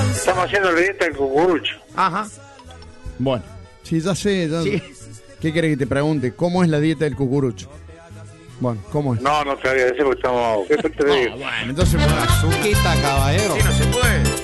Estamos haciendo la dieta del cucurucho. Ajá. Bueno. Sí, ya sé. Sí. ¿Qué querés que te pregunte? ¿Cómo es la dieta del cucurucho? Bueno, ¿cómo es? No te voy a decir porque estamos... ¿Qué te digo? Bueno, entonces... Azuquita, caballero. Sí, no se puede.